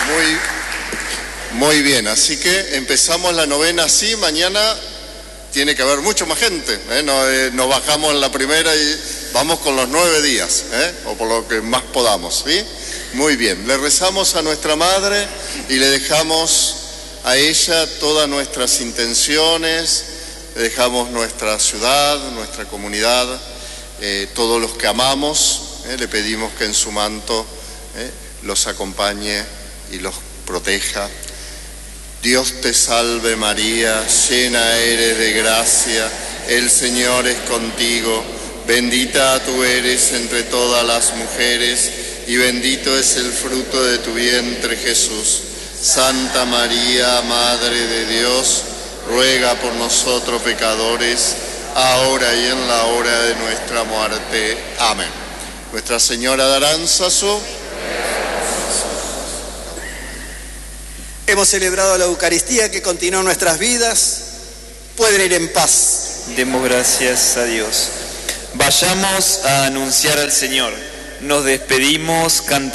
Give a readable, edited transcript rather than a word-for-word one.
Muy bien, así que empezamos la novena así. Mañana tiene que haber mucho más gente, nos bajamos en la primera y vamos con los 9 días, o por lo que más podamos, ¿sí? Muy bien, le rezamos a nuestra Madre y le dejamos a ella todas nuestras intenciones, le dejamos nuestra ciudad, nuestra comunidad, todos los que amamos, le pedimos que en su manto los acompañe y los proteja. Dios te salve María, llena eres de gracia, el Señor es contigo, bendita tú eres entre todas las mujeres y bendito es el fruto de tu vientre Jesús. Santa María, Madre de Dios, ruega por nosotros pecadores, ahora y en la hora de nuestra muerte. Amén. Nuestra Señora de Aránzazu. Hemos celebrado la Eucaristía que continúa en nuestras vidas. Pueden ir en paz. Demos gracias a Dios. Vayamos a anunciar al Señor. Nos despedimos cantando.